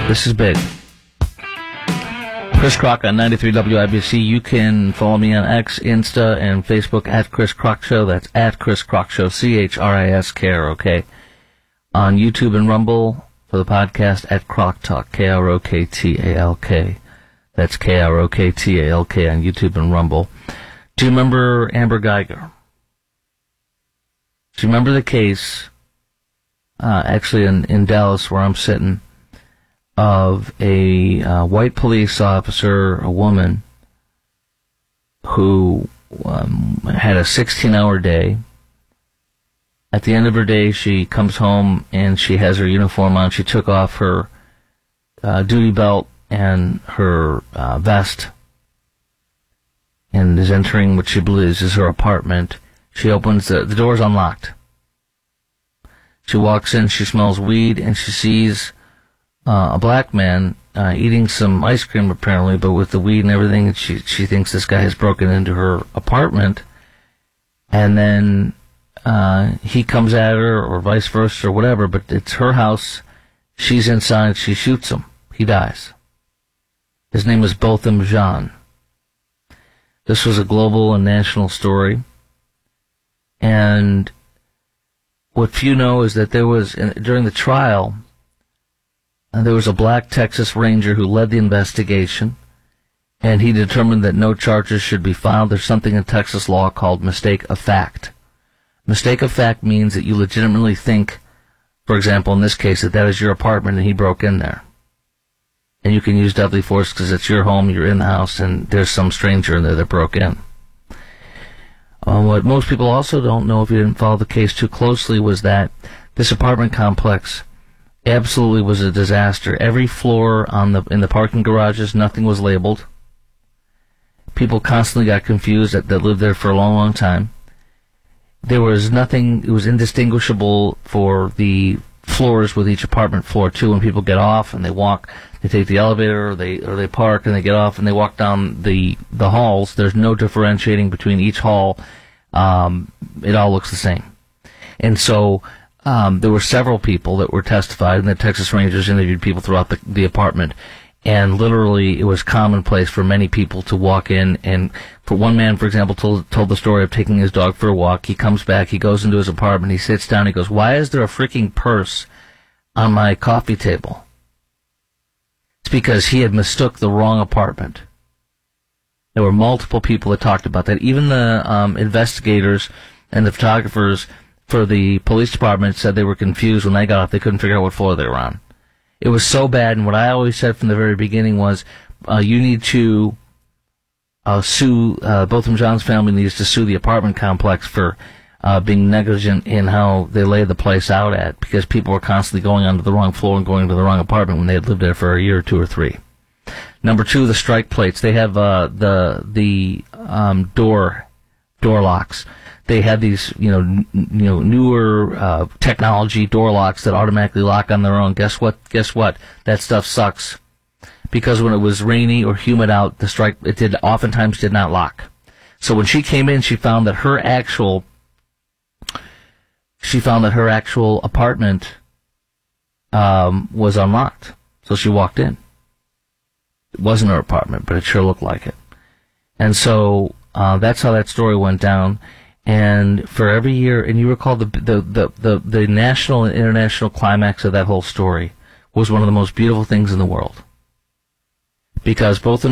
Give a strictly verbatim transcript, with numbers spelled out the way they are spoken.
This is big. Chris Crock on ninety-three W I B C. You can follow me on X, Insta, and Facebook at Chris Crock Show. That's at Chris Crock Show, C H R I S K R O K. On YouTube and Rumble for the podcast at Crock Talk, K R O K T A L K. That's K R O K T A L K on YouTube and Rumble. Do you remember Amber Geiger? Do you remember the case, uh, actually in, in Dallas where I'm sitting, of a uh, white police officer, a woman, who um, had a sixteen-hour day. At the end of her day, she comes home and she has her uniform on. She took off her uh, duty belt and her uh, vest and is entering what she believes is her apartment. She opens the, the door's unlocked. She walks in, she smells weed, and she sees Uh, a black man uh, eating some ice cream, apparently, but with the weed and everything, and she she thinks this guy has broken into her apartment, and then uh, he comes at her, or vice versa, or whatever, but it's her house, she's inside, she shoots him, he dies. His name is Botham Jean. This was a global and national story, and what few know is that there was, during the trial, and there was a black Texas Ranger who led the investigation, and he determined that no charges should be filed. There's something in Texas law called mistake of fact. Mistake of fact means that you legitimately think, for example, in this case, that that is your apartment and he broke in there. And you can use deadly force because it's your home, you're in the house, and there's some stranger in there that broke in. Uh, what most people also don't know, if you didn't follow the case too closely, was that this apartment complex absolutely was a disaster. Every floor on the in the parking garages, nothing was labeled. People constantly got confused that, that lived there for a long, long time. There was nothing, it was indistinguishable for the floors with each apartment floor, too. When people get off and they walk, they take the elevator, or they or they park and they get off and they walk down the, the halls, there's no differentiating between each hall. Um, it all looks the same. And so Um, there were several people that were testified, and the Texas Rangers interviewed people throughout the, the apartment, and literally it was commonplace for many people to walk in, and for one man, for example, told, told the story of taking his dog for a walk. He comes back, he goes into his apartment, he sits down, he goes, "Why is there a freaking purse on my coffee table?" It's because he had mistook the wrong apartment. There were multiple people that talked about that. Even the um, investigators and the photographers for the police department said they were confused when they got off. They couldn't figure out what floor they were on. It was so bad, and what I always said from the very beginning was, uh, you need to uh, sue, uh, Botham Jean's family needs to sue the apartment complex for uh, being negligent in how they laid the place out at, because people were constantly going onto the wrong floor and going to the wrong apartment when they had lived there for a year or two or three. Number two, the strike plates. They have uh, the the um, door door locks. They had these, you know, n- you know, newer uh, technology door locks that automatically lock on their own. Guess what? Guess what? That stuff sucks, because when it was rainy or humid out, the strike it did oftentimes did not lock. So when she came in, she found that her actual she found that her actual apartment um, was unlocked. So she walked in. It wasn't her apartment, but it sure looked like it. And so uh, that's how that story went down. And for every year, and you recall the, the the the the national and international climax of that whole story was one of the most beautiful things in the world, because both